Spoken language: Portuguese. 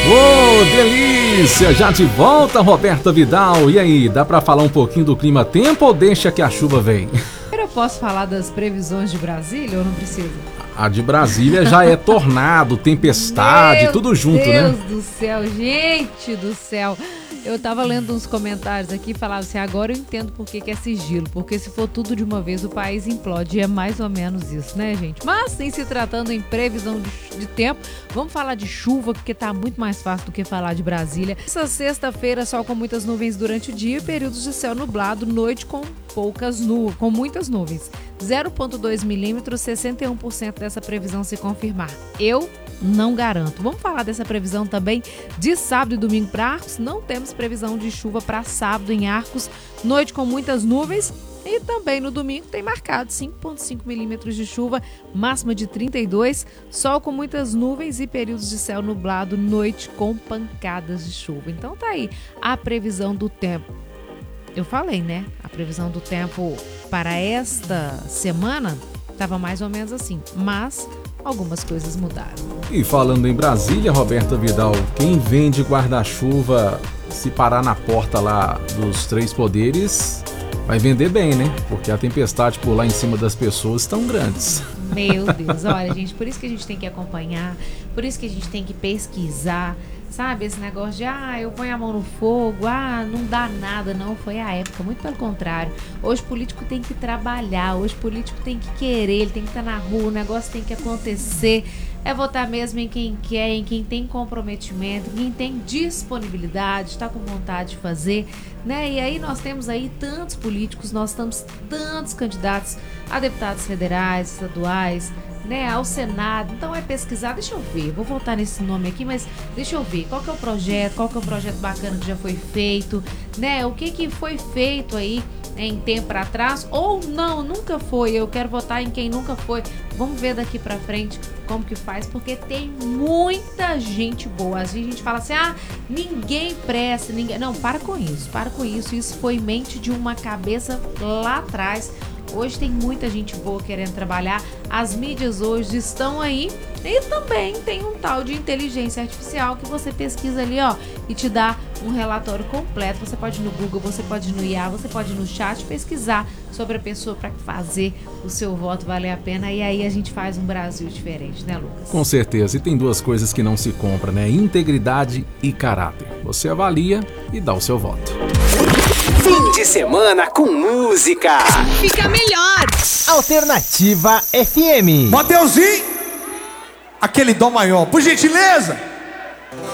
Ô, delícia! Já de volta, Roberta Vidal. E aí, dá pra falar um pouquinho do clima-tempo ou deixa que a chuva vem? Eu posso falar das previsões de Brasília ou não precisa? A de Brasília já é tornado, tempestade, tudo junto, né? Meu Deus do céu, gente do céu. Eu tava lendo uns comentários aqui e falava assim, agora eu entendo por que é sigilo, porque se for tudo de uma vez o país implode, e é mais ou menos isso, né, gente? Mas, em se tratando em previsão de tempo, vamos falar de chuva, porque tá muito mais fácil do que falar de Brasília. Essa sexta-feira, sol com muitas nuvens durante o dia, períodos de céu nublado, noite com muitas nuvens. 0,2 milímetros, 61% dessa previsão se confirmar. Eu não garanto. Vamos falar dessa previsão também de sábado e domingo para Arcos. Não temos previsão de chuva para sábado em Arcos. Noite com muitas nuvens. E também no domingo tem marcado 5,5 milímetros de chuva, máxima de 32, sol com muitas nuvens e períodos de céu nublado, noite com pancadas de chuva. Então tá aí a previsão do tempo. Eu falei, né? A previsão do tempo para esta semana estava mais ou menos assim, mas algumas coisas mudaram. E falando em Brasília, Roberta Vidal, quem vende guarda-chuva, se parar na porta lá dos Três Poderes, vai vender bem, né? Porque a tempestade por lá em cima das pessoas estão grandes. Meu Deus, olha, gente, por isso que a gente tem que acompanhar, por isso que a gente tem que pesquisar, sabe? Esse negócio de, eu ponho a mão no fogo, não dá nada, não foi a época, muito pelo contrário. Hoje o político tem que trabalhar, hoje o político tem que querer, ele tem que estar na rua, o negócio tem que acontecer. É votar mesmo em quem quer, em quem tem comprometimento, quem tem disponibilidade, está com vontade de fazer, né? E aí nós temos aí tantos políticos, nós temos tantos candidatos a deputados federais, estaduais, né, ao Senado. Então é pesquisar, deixa eu ver, vou voltar nesse nome aqui, mas deixa eu ver qual que é o projeto bacana que já foi feito, né? O que foi feito aí em tempo atrás, ou não, nunca foi, eu quero votar em quem nunca foi. Vamos ver daqui pra frente como que faz, porque tem muita gente boa. Às vezes a gente fala assim, ninguém presta, ninguém... Não, para com isso, isso foi mente de uma cabeça lá atrás. Hoje tem muita gente boa querendo trabalhar, as mídias hoje estão aí e também tem um tal de inteligência artificial que você pesquisa ali, e te dá um relatório completo. Você pode ir no Google, você pode ir no IA, você pode ir no chat pesquisar sobre a pessoa para fazer o seu voto valer a pena, e aí a gente faz um Brasil diferente, né, Lucas? Com certeza, e tem duas coisas que não se compram, né? Integridade e caráter. Você avalia e dá o seu voto. Fim de semana com música. Fica melhor. Alternativa FM. Mateuzinho, aquele dó maior, por gentileza.